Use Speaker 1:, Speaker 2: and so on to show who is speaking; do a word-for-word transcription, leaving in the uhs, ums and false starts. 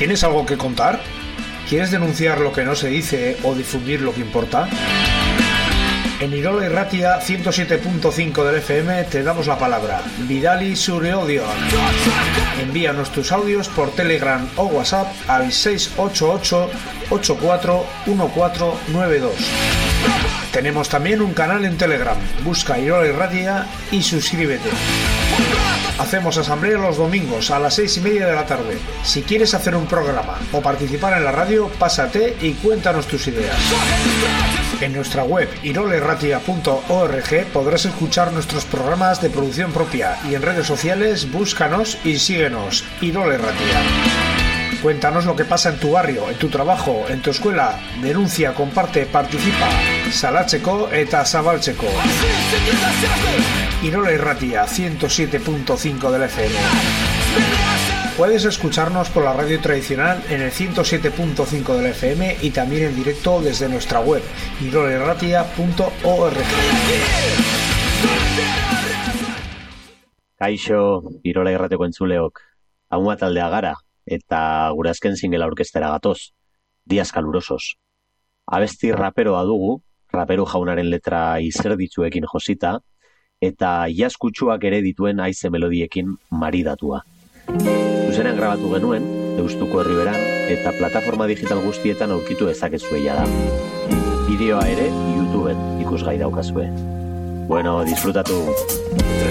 Speaker 1: ¿Tienes algo que contar? ¿Quieres denunciar lo que no se dice o difundir lo que importa? En Irola Irratia ciento siete punto cinco del F M te damos la palabra. Bidali zure odio. Envíanos tus audios por Telegram o WhatsApp al seis ocho ocho, ocho cuatro uno cuatro nueve dos. Tenemos también un canal en Telegram. Busca Irola Irratia y suscríbete. Hacemos asamblea los domingos a las seis y media de la tarde. Si quieres hacer un programa o participar en la radio, pásate y cuéntanos tus ideas. En nuestra web irola irratia punto org podrás escuchar nuestros programas de producción propia y en redes sociales búscanos y síguenos. Irola Irratia. Cuéntanos lo que pasa en tu barrio, en tu trabajo, en tu escuela. Denuncia, comparte, participa. Salatzeko eta zabaltzeko. Irola Irratia ciento siete punto cinco del F M. Puedes escucharnos por la radio tradicional en el ciento siete punto cinco del F M y también en directo desde nuestra web irola irratia punto org.
Speaker 2: Kaixo, Irola Irrateko entzuleok. Auma taldea gara eta gure azken singela aurkeztera gatoz. Días calurosos. Abesti raperoa dugu, raperu jaunaren letra izerditzuekin josita, eta jaskutsuak ere dituen haize melodiekin maridatua. Zuzenean grabatu genuen, Deustuko Herriberan, eta plataforma digital guztietan aurkitu ezakezueia da. Bideoa ere YouTubeen ikusgai daukazue. Bueno, disfrutatu.